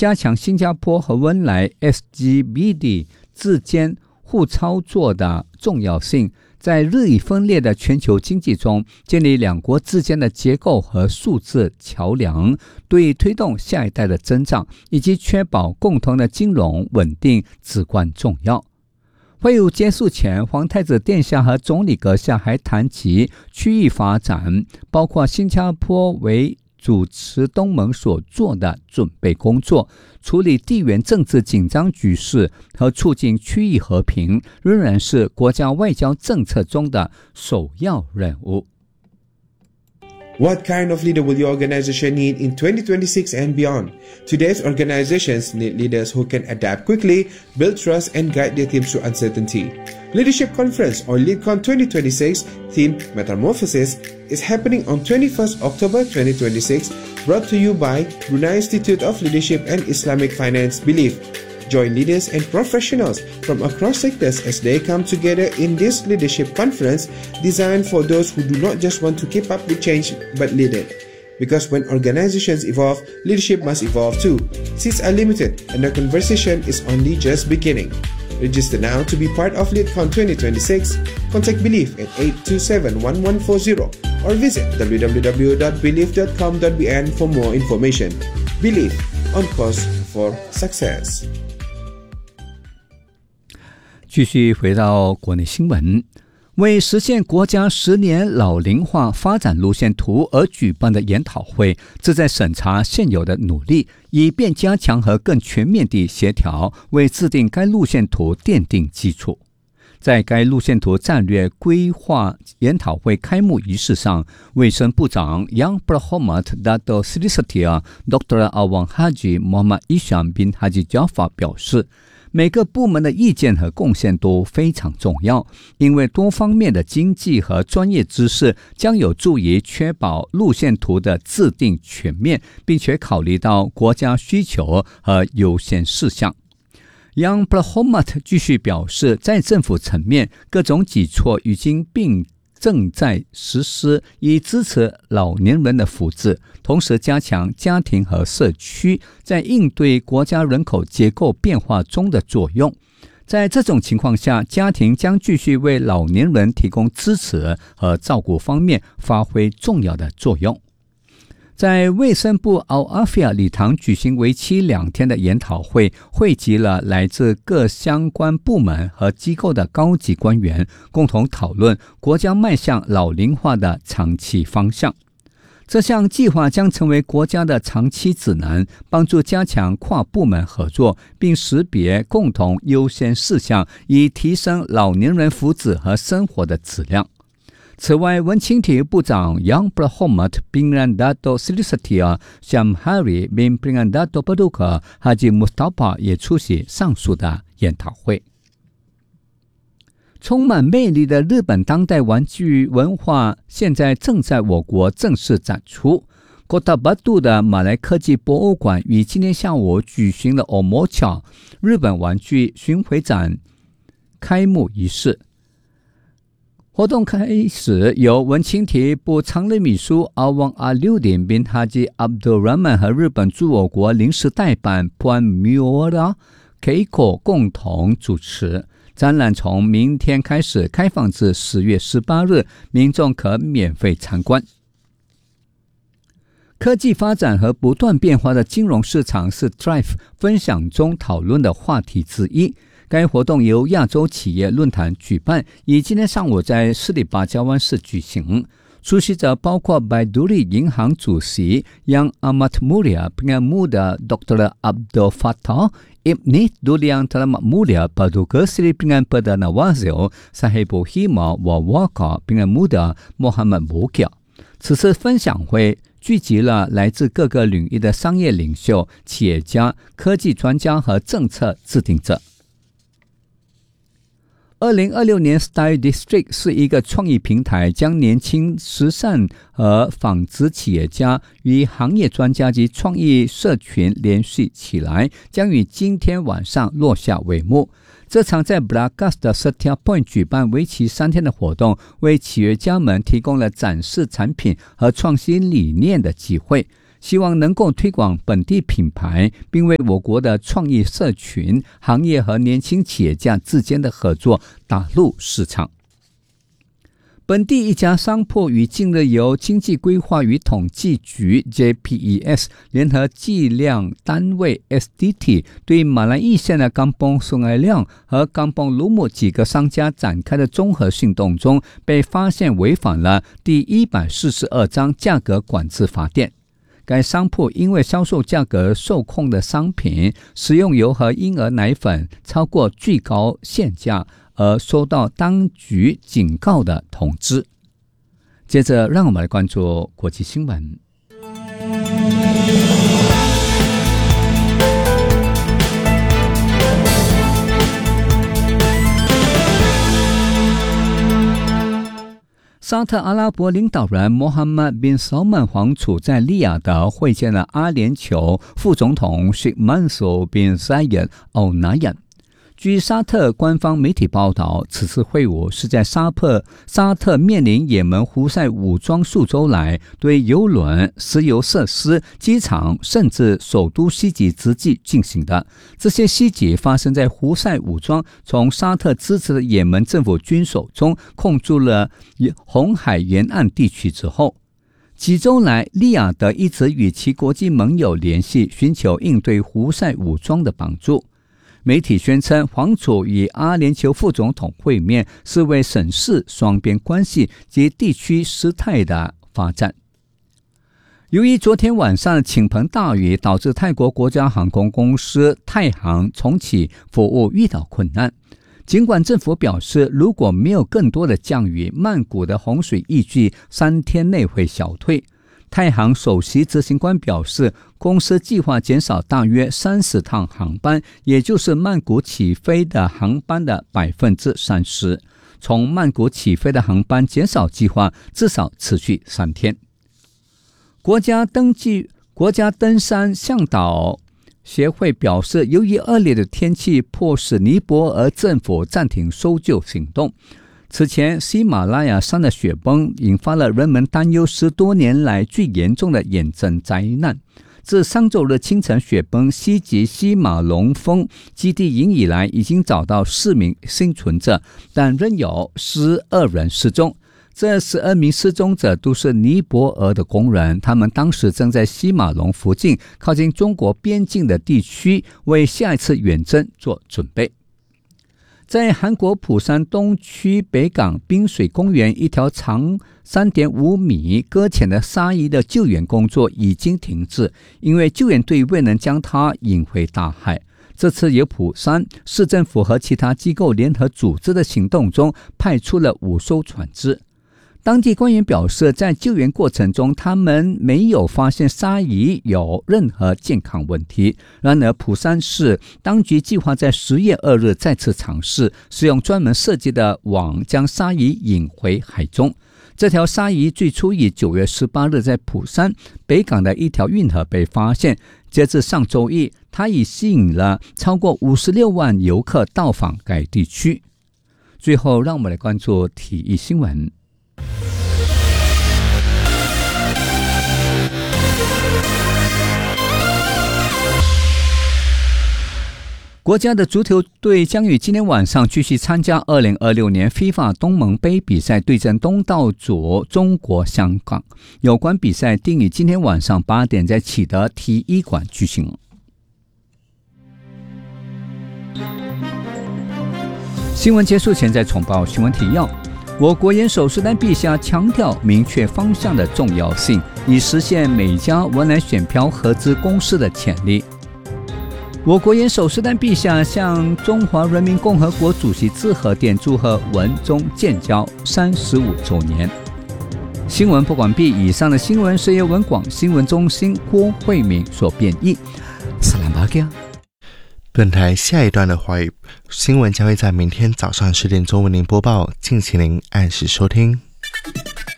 加强新加坡和文莱 SGBD 之间互操作的重要性，在日益分裂的全球经济中建立两国之间的结构和数字桥梁，对推动下一代的增长以及确保共同的金融稳定至关重要。会议结束前，皇太子殿下和总理阁下还谈及区域发展，包括新加坡为主持东盟所做的准备工作，处理地缘政治紧张局势和促进区域和平仍然是国家外交政策中的首要任务。 What kind of leader will your organization need in 2026 and beyond? Today's organizations need leaders who can adapt quickly, build trust, and guide their teams through uncertainty. Leadership Conference or LeadCon 2026, theme Metamorphosis, is happening on 21st October 2026, brought to you by Brunei Institute of Leadership and Islamic Finance Belief. Join leaders and professionals from across sectors as they come together in this leadership conference designed for those who do not just want to keep up with change but lead it. Because when organizations evolve, leadership must evolve too. Seats are limited and the conversation is only just beginning. Register now to be part of LeadCon 2026. Contact Belief at 827-1140 or visit www.belief.com.bn for more information. Belief, on course for success. 继续回到国内新闻，为实现国家10年老龄化发展路线图而举办的研讨会，旨在审查现有的努力，以便加强和更全面地协调，为制定该路线图奠定基础。在该路线图战略规划研讨会开幕仪式上，卫生部长 Yang Berhormat Dato Seri Setia Dr. Awang Haji Muhammad Isham bin Haji Jaafar 表示，每个部门的意见和贡献都非常重要，因为多方面的经济和专业知识将有助于确保路线图的制定全面，并且考虑到国家需求和优先事项。Yang Berhormat 继续表示，在政府层面，各种举措已经并正在实施，以支持老年人的福祉，同时加强家庭和社区在应对国家人口结构变化中的作用。在这种情况下，家庭将继续为老年人提供支持和照顾方面发挥重要的作用。在卫生部奥阿菲亚礼堂举行为期2天的研讨会，汇集了来自各相关部门和机构的高级官员，共同讨论国家迈向老龄化的长期方向。这项计划将成为国家的长期指南，帮助加强跨部门合作，并识别共同优先事项，以提升老年人福祉和生活的质量。此外，文青体育部长 Yang Berhormat Pimpinan Dato Seri Setia Syamhari bin Pimpinan Dato Paduka Haji Mustafa 也出席上述的研讨会。充满魅力的日本当代玩具文化现在正在我国正式展出。Kota Batu 的马来科技博物馆于今天下午举行了 Omocha 日本玩具巡回展开幕仪式。活动开始，由文青体育部常任秘书 Awang Aliuddin bin Haji Abdul Rahman 和日本驻我国临时代办 Puan Miura Keiko 共同主持。展览从明天开始开放至10月18日，民众可免费参观。科技发展和不断变化的金融市场是 Thrive 分享中讨论的话题之一。该活动由亚洲企业论坛举办，以今天上午在斯里巴加湾市举行。出席者包括 Baiduri 银行主席 Yang Amat Mulia Pengen Muda Dr. Abdul Fattah Ibni Duli Yang Terhormat Mulia Paduka Seri Pengen Perdana Wazir Sahibu Hima Wawaka Pengen Muda Muhammad Bokia。此次分享会聚集了来自各个领域的商业领袖、企业家、科技专家和政策制定者。2026年 Style District 是一个创意平台，将年轻、时尚和纺织企业家与行业专家及创意社群联系起来，将于今天晚上落下帷幕。这场在 Bragas 的 Setia Point 举办为期3天的活动，为企业家们提供了展示产品和创新理念的机会。 希望能够推广本地品牌，并为我国的创意社群、行业和年轻企业家之间的合作打入市场。本地一家商铺于近日由经济规划与统计局 JPES 联合计量单位 SDT 对马来苾县的甘榜宋爱亮和甘榜鲁木几个商家展开的综合行动中，被发现违反了第142章价格管制法典。该商铺因为销售价格受控的商品、食用油和婴儿奶粉超过最高限价而受到当局警告的通知。接着让我们来关注国际新闻。沙特阿拉伯领导人穆罕默德 bin Salman 皇储在利雅得会见了阿联酋副总统 Sheikh Mansour bin Zayed Al Nahyan。据沙特官方媒体报道，此次会晤是在沙特面临也门胡塞武装数周来对邮轮、石油设施、机场甚至首都袭击之际进行的。这些袭击发生在胡塞武装从沙特支持的也门政府军手中控制了红海沿岸地区之后。几周来，利雅得一直与其国际盟友联系，寻求应对胡塞武装的帮助。媒体宣称，皇储与阿联酋副总统会面是为审视双边关系及地区事态的发展。由于昨天晚上倾盆大雨，导致泰国国家航空公司泰航重启服务遇到困难。尽管政府表示，如果没有更多的降雨，曼谷的洪水预计3天内会消退。泰航首席执行官表示，公司计划减少大约30趟航班，也就是曼谷起飞的航班的30%。从曼谷起飞的航班减少计划至少持续3天。国家登山向导协会表示，由于恶劣的天气迫使尼泊尔政府暂停搜救行动。此前，喜马拉雅山的雪崩引发了人们担忧10多年来最严重的眼症灾难。自上周日清晨雪崩袭击西马龙峰基地营以来，已经找到4名幸存者，但仍有12人失踪。这12名失踪者都是尼泊尔的工人，他们当时正在西马龙附近靠近中国边境的地区为下一次远征做准备。在韩国釜山东区北港滨水公园，一条长 3.5 米搁浅的鲨鱼的救援工作已经停止，因为救援队未能将它引回大海。这次由釜山市政府和其他机构联合组织的行动中，派出了5艘船只。当地官员表示，在救援过程中，他们没有发现鲨鱼有任何健康问题。然而，釜山市当局计划在10月2日再次尝试使用专门设计的网将鲨鱼引回海中。这条鲨鱼最初于9月18日在釜山北港的一条运河被发现。截至上周一，它已吸引了超过56万游客到访该地区。最后，让我们来关注体育新闻。国家的足球队将于今天晚上继续参加2026年 FIFA 东盟杯比赛，对阵东道主中国香港。有关比赛定于今天晚上8点在启德体育馆举行。新闻结束前再重报新闻提要。我国元首苏丹陛下强调明确方向的重要性，以实现每家文莱选票合资公司的潜力。我国元首苏丹陛下向中华人民共和国主席致贺电祝贺文中建交35周年。新闻播完毕，以上的新闻是由文广新闻中心郭慧敏所编译。 本台下一段的华语新闻将会在明天早上10点钟为您播报，敬请您按时收听。